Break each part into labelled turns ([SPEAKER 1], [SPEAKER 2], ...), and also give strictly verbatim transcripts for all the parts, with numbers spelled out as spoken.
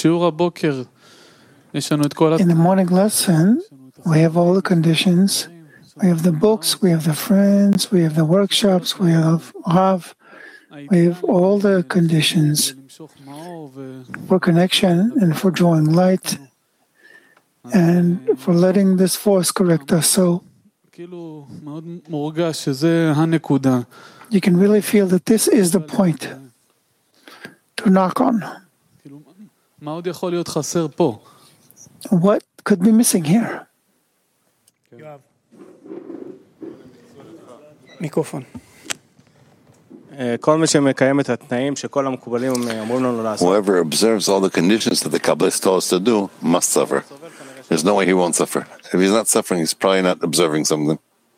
[SPEAKER 1] In the morning lesson, we have all the conditions. We have the books, we have the friends, we have the workshops, we have Rav, we have all the conditions for connection and for drawing light and for letting this force correct us. So you can really feel that this is the point to knock on. What could be missing here?
[SPEAKER 2] מיקרופון.
[SPEAKER 3] Whoever observes all the conditions that the Kabbalists told us to do must suffer. There's no way he won't suffer. If he's not suffering, he's probably not observing something.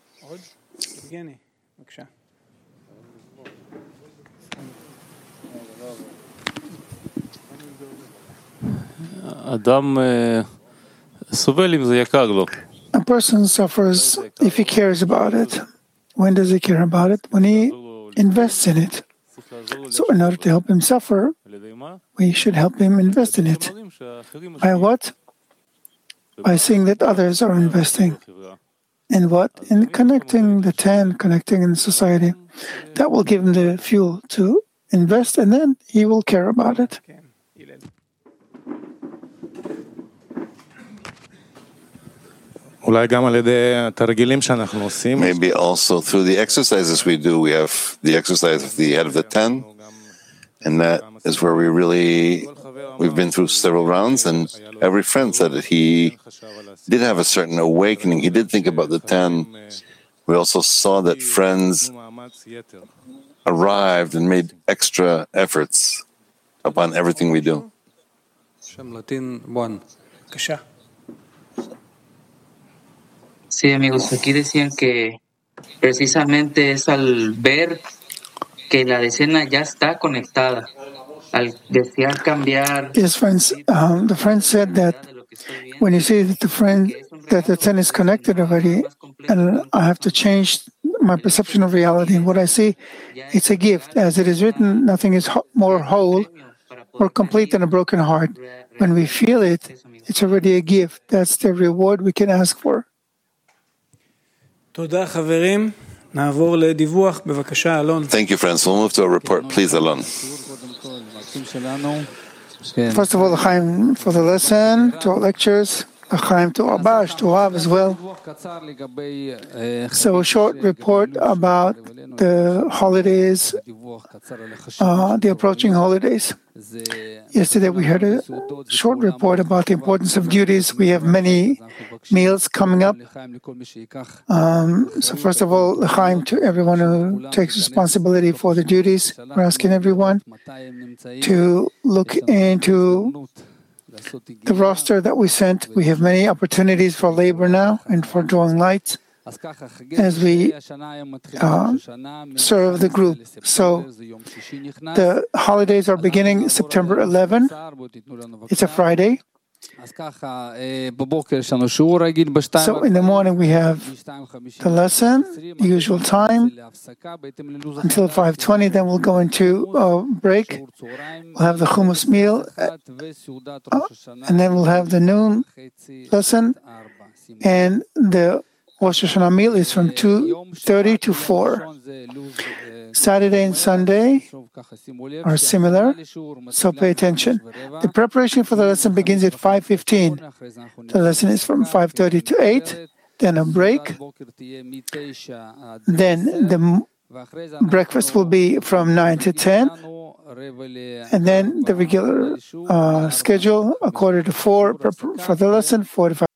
[SPEAKER 1] A person suffers if he cares about it. When does he care about it? When he invests in it. So in order to help him suffer, we should help him invest in it. By what? By seeing that others are investing. In what? In connecting the ten, connecting in society. That will give him the fuel to invest, and then he will care about it.
[SPEAKER 3] Maybe also through the exercises we do, we have the exercise of the head of the ten, and that is where we really, we've been through several rounds, and every friend said that he did have a certain awakening. He did think about the ten. We also saw that friends arrived and made extra efforts upon everything we do.
[SPEAKER 4] Sí, amigos, aquí decían que precisamente es al ver que la decena ya está conectada, al desear cambiar.
[SPEAKER 1] Yes, friends, um, the friend said that when you see that the friend, that the ten is connected already, and I have to change my perception of reality, and what I see, it's a gift. As it is written, nothing is ho- more whole or complete than a broken heart. When we feel it, it's already a gift. That's the reward we can ask for.
[SPEAKER 2] Thank you,
[SPEAKER 3] friends. We'll move to a report. Please, Alon.
[SPEAKER 1] First of all, l'chaim for the lesson, to our lectures, l'chaim to Abash, to Rav as well. So a short report about the holidays, uh, the approaching holidays. Yesterday we heard a short report about the importance of duties. We have many meals coming up. Um, so first of all, l'chaim to everyone who takes responsibility for the duties. We're asking everyone to look into the roster that we sent. We have many opportunities for labor now and for drawing lights as we uh, serve the group. So the holidays are beginning September eleventh. It's a Friday. So in the morning we have the lesson, the usual time, until five twenty. Then we'll go into a break. We'll have the hummus meal, uh, and then we'll have the noon lesson, and the Rosh Hashanah meal is from two thirty to four. Saturday and Sunday are similar, so pay attention. The preparation for the lesson begins at five fifteen. The lesson is from five thirty to eight, then a break. Then the breakfast will be from nine to ten, and then the regular uh, schedule, a quarter to four for the lesson, forty-five